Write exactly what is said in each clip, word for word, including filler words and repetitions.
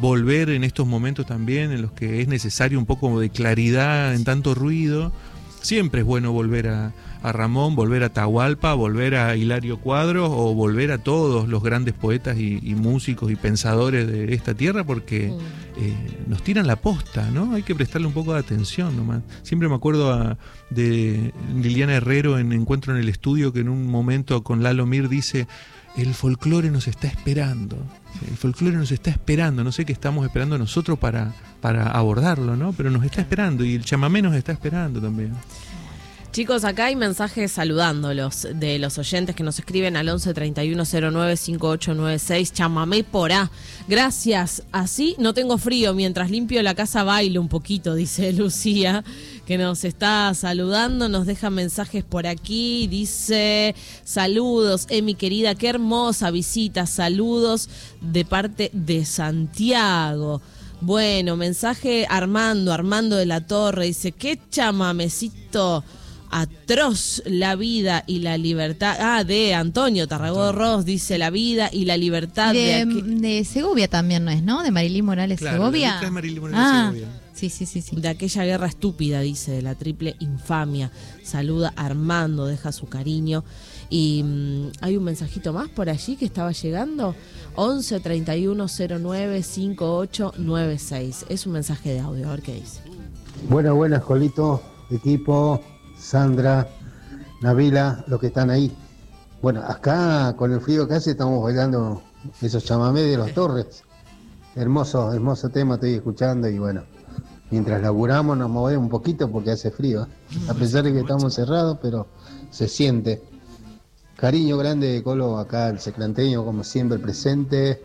volver en estos momentos también en los que es necesario un poco de claridad en tanto ruido. Siempre es bueno volver a, a Ramón, volver a Atahualpa, volver a Hilario Cuadros o volver a todos los grandes poetas y, y músicos y pensadores de esta tierra, porque eh, nos tiran la posta, ¿no? Hay que prestarle un poco de atención nomás. Siempre me acuerdo a, de Liliana Herrero en Encuentro en el Estudio, que en un momento con Lalo Mir dice: el folclore nos está esperando, el folclore nos está esperando, no sé qué estamos esperando nosotros para, para abordarlo, ¿no? Pero nos está esperando, y el chamamé nos está esperando también. Chicos, acá hay mensajes saludándolos de los oyentes que nos escriben al once treinta y uno cero nueve cincuenta y ocho noventa y seis. Chamamé porá. Gracias. Así no tengo frío. Mientras limpio la casa bailo un poquito, dice Lucía, que nos está saludando. Nos deja mensajes por aquí. Dice: saludos, eh, mi querida, qué hermosa visita. Saludos de parte de Santiago. Bueno, mensaje Armando, Armando de la Torre. Dice: qué chamamecito atroz, la vida y la libertad. Ah, de Antonio Tarragó Ross, dice: la vida y la libertad. De, de, aquí... de Segovia también, ¿no es, no? De Marilyn Morales, claro, Segovia. La de Marilyn Morales, ah, Segovia. Sí, sí, sí, sí. De aquella guerra estúpida, dice, de la triple infamia. Saluda Armando, deja su cariño. Y mmm, hay un mensajito más por allí que estaba llegando. once treinta y uno cero nueve cincuenta y ocho noventa y seis. Es un mensaje de audio, a ver qué dice. Buenas, buenas, Colito, equipo, Sandra, Nabila, los que están ahí. Bueno, acá con el frío que hace estamos bailando esos chamamés de los Torres. Hermoso, hermoso tema, estoy escuchando, y bueno, mientras laburamos nos movemos un poquito porque hace frío, ¿eh? A pesar de que estamos cerrados, pero se siente. Cariño grande, Colo, acá el secranteño, como siempre, presente.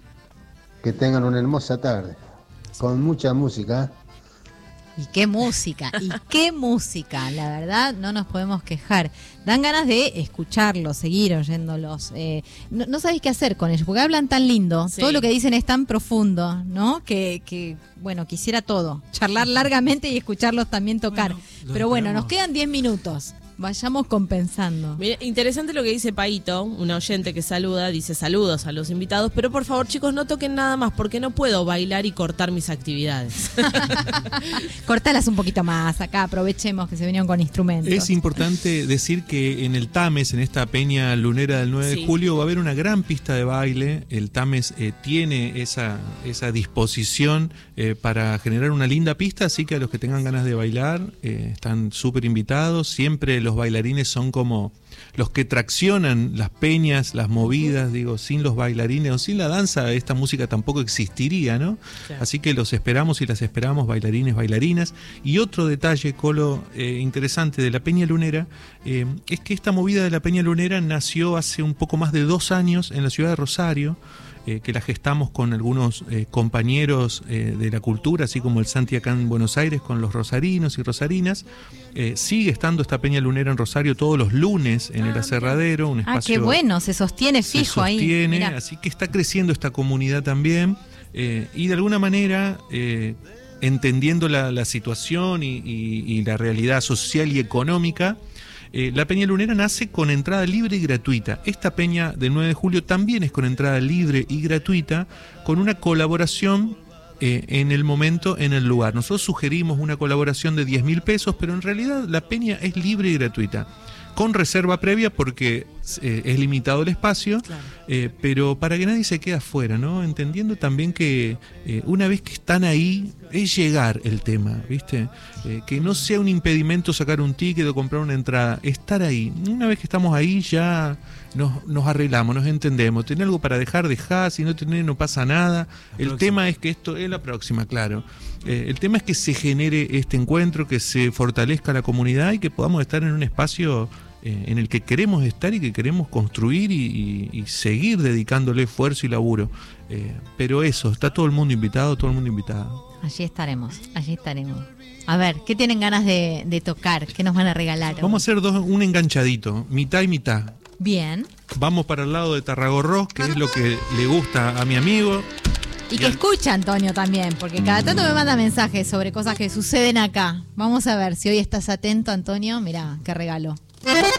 Que tengan una hermosa tarde, con mucha música, ¿eh? Y qué música, y qué música, la verdad no nos podemos quejar. Dan ganas de escucharlos, seguir oyéndolos. Eh, no, no sabéis qué hacer con ellos, porque hablan tan lindo, sí. Todo lo que dicen es tan profundo, ¿no? Que, que bueno, quisiera todo, charlar largamente y escucharlos también tocar. Bueno, pero bueno, nos quedan diez minutos. Vayamos compensando. Mira, interesante lo que dice Paito, un oyente que saluda, dice: saludos a los invitados, pero por favor, chicos, no toquen nada más porque no puedo bailar y cortar mis actividades. Cortalas un poquito más, acá aprovechemos que se vinieron con instrumentos. Es importante decir que en el Tames, en esta peña lunera del nueve sí. de julio, va a haber una gran pista de baile. El Tames eh, tiene esa, esa disposición eh, para generar una linda pista, así que a los que tengan ganas de bailar eh, están súper invitados. Siempre los bailarines son como los que traccionan las peñas, las movidas, digo, sin los bailarines o sin la danza esta música tampoco existiría, ¿no? Claro. Así que los esperamos y las esperamos, bailarines, bailarinas. Y otro detalle, Colo, eh, interesante de la Peña Lunera, eh, es que esta movida de la Peña Lunera nació hace un poco más de dos años en la ciudad de Rosario, Eh, que la gestamos con algunos eh, compañeros eh, de la cultura, así como el Santi acá en Buenos Aires, con los rosarinos y rosarinas. Eh, sigue estando esta Peña Lunera en Rosario todos los lunes en ah, el Aserradero, un espacio... Ah, qué bueno, se sostiene fijo se sostiene, ahí. Así que está creciendo esta comunidad también, eh, y de alguna manera... Eh, entendiendo la, la situación y, y, y la realidad social y económica, Eh, la Peña Lunera nace con entrada libre y gratuita. Esta peña del nueve de julio también es con entrada libre y gratuita, con una colaboración eh, en el momento, en el lugar. Nosotros sugerimos una colaboración de diez mil pesos, pero en realidad la peña es libre y gratuita, con reserva previa porque eh, es limitado el espacio, claro. eh, pero para que nadie se quede afuera, ¿no? Entendiendo también que eh, una vez que están ahí, es llegar el tema, ¿viste? Eh, que no sea un impedimento sacar un ticket o comprar una entrada, estar ahí. Una vez que estamos ahí ya nos, nos arreglamos, nos entendemos. Tener algo para dejar, dejar, si no tener no pasa nada. El próxima. Tema es que esto es la próxima, claro. Eh, el tema es que se genere este encuentro, que se fortalezca la comunidad y que podamos estar en un espacio eh, en el que queremos estar y que queremos construir y, y, y seguir dedicándole esfuerzo y laburo. Eh, pero eso, está todo el mundo invitado, todo el mundo invitado. Allí estaremos, allí estaremos. A ver, ¿qué tienen ganas de, de tocar? ¿Qué nos van a regalar? Vamos a hacer dos, un enganchadito, mitad y mitad. Bien. Vamos para el lado de Tarragorros, que es lo que le gusta a mi amigo. Y, y que al... escucha Antonio también, porque cada tanto me manda mensajes sobre cosas que suceden acá. Vamos a ver si hoy estás atento, Antonio. Mirá, qué regalo.